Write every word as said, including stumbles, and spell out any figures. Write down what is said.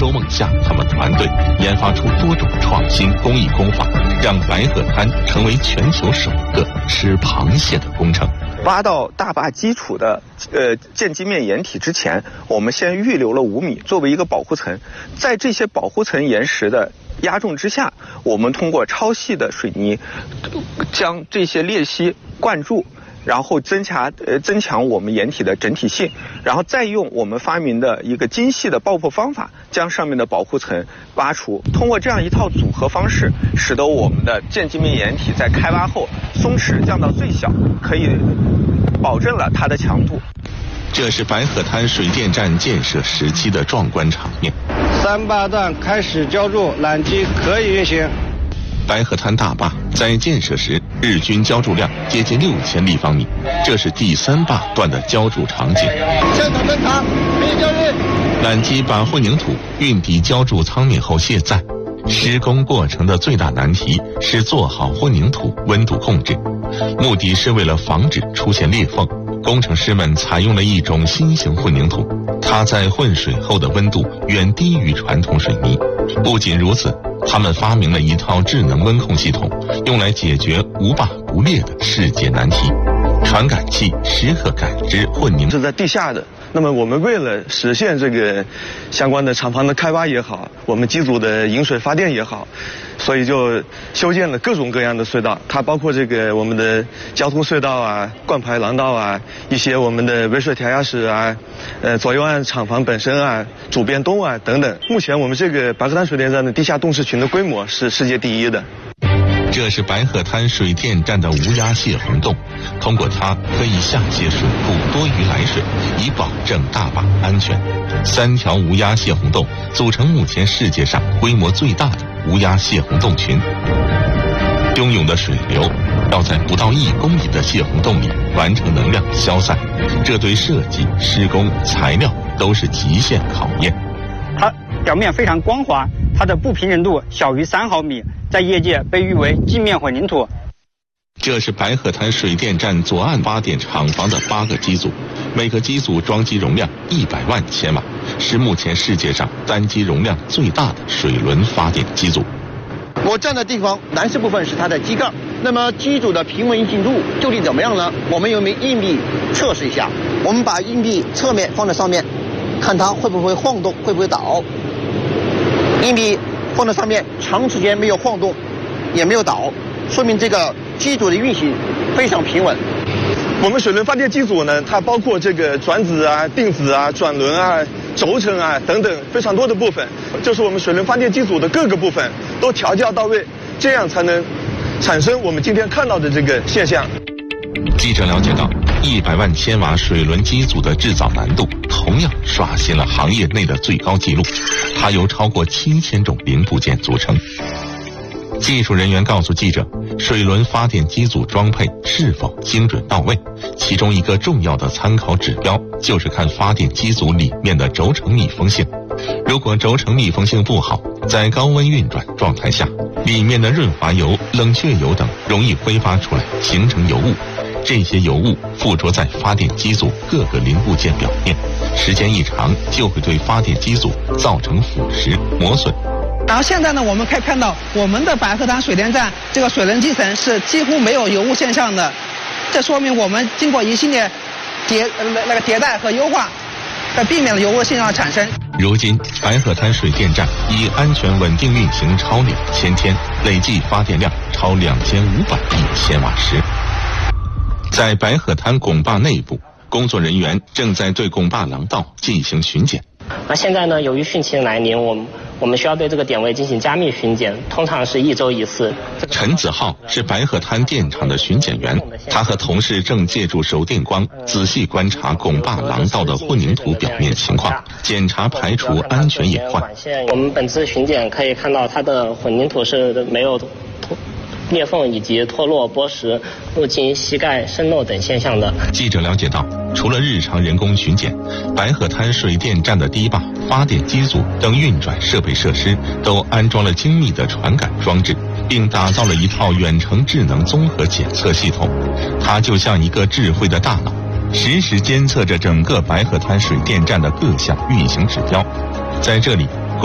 周梦夏他们团队研发出多种创新工艺工法，让白鹤滩成为全球首个吃螃蟹的工程。 挖到大坝基础的呃建基面岩体之前，我们先预留了五米作为一个保护层，在这些保护层岩石的压重之下，我们通过超细的水泥将这些裂隙灌注，然后增强呃增强我们岩体的整体性，然后再用我们发明的一个精细的爆破方法，将上面的保护层挖除。通过这样一套组合方式，使得我们的建基面岩体在开挖后松弛降到最小，可以保证了它的强度。 这是白鹤滩水电站建设时期的壮观场面。 三坝段开始浇筑，缆机可以运行。 白鹤滩大坝在建设时，日均浇筑量接近六千立方米，这是第三坝段的浇筑场景。 现场侦查，可以交运。 缆机把混凝土运抵浇筑舱面后卸载。施工过程的最大难题是做好混凝土温度控制，目的是为了防止出现裂缝。工程师们采用了一种新型混凝土，它在混水后的温度远低于传统水泥。不仅如此，他们发明了一套智能温控系统，用来解决无坝不裂的世界难题。传感器时刻感知混凝土是在地下的。那么我们为了实现这个相关的厂房的开挖也好，我们机组的引水发电也好，所以就修建了各种各样的隧道，它包括这个我们的交通隧道啊、灌排廊道啊、一些我们的围水调压室啊、呃左右岸厂房本身啊、主变洞啊等等。目前我们这个白鹤滩水电站的地下洞室群的规模是世界第一的。 这是白鹤滩水电站的无压泄洪洞，通过它可以下泄水库多余来水，以保证大坝安全。三条无压泄洪洞组成目前世界上规模最大的无压泄洪洞群。汹涌的水流要在不到一公里的泄洪洞里完成能量消散，这对设计、施工、材料都是极限考验。 它表面非常光滑，它的不平整度小于三毫米，在业界被誉为镜面混凝土。 这是白鹤滩水电站左岸发电厂房的八个机组，每个机组装机容量一百万千瓦，是目前世界上单机容量最大的水轮发电机组。 我站的地方蓝色部分是它的机盖，那么机组的平稳运行度究竟怎么样呢？我们用硬币测试一下，我们把硬币侧面放在上面，看它会不会晃动，会不会倒。硬币放在上面长时间没有晃动，也没有倒，说明这个机组的运行非常平稳。 我们水轮发电机组呢，它包括这个转子啊、定子啊、转轮啊、轴承啊等等非常多的部分，就是我们水轮发电机组的各个部分都调教到位，这样才能产生我们今天看到的这个现象。 记者了解到，一百万千瓦水轮机组的制造难度同样刷新了行业内的最高纪录，它由超过七千种零部件组成。技术人员告诉记者，水轮发电机组装配是否精准到位，其中一个重要的参考指标就是看发电机组里面的轴承密封性。如果轴承密封性不好，在高温运转状态下，里面的润滑油、冷却油等容易挥发出来，形成油雾。这些油雾附着在发电机组各个零部件表面，时间一长就会对发电机组造成腐蚀、磨损。 然后现在呢，我们可以看到我们的白鹤滩水电站这个水轮基层是几乎没有油污现象的，这说明我们经过一系列迭那个迭代和优化，在避免了油污现象的产生。 如今，白鹤滩水电站已安全稳定运行超两千天，累计发电量超两千五百亿千瓦时。在白鹤滩拱坝内部，工作人员正在对拱坝廊道进行巡检。 那现在呢，由于汛期的来临，我们我们需要对这个点位进行加密巡检，通常是一周一次。 陈子浩是白鹤滩电厂的巡检员，他和同事正借助手电光仔细观察拱坝廊道的混凝土表面情况，检查排除安全隐患。 我们本次巡检可以看到，它的混凝土是没有裂缝以及脱落、剥蚀、入侵、膝盖渗漏等现象的。 记者了解到，除了日常人工巡检，白鹤滩水电站的堤坝、发电机组等运转设备设施都安装了精密的传感装置，并打造了一套远程智能综合检测系统。它就像一个智慧的大脑，实时监测着整个白鹤滩水电站的各项运行指标。在这里，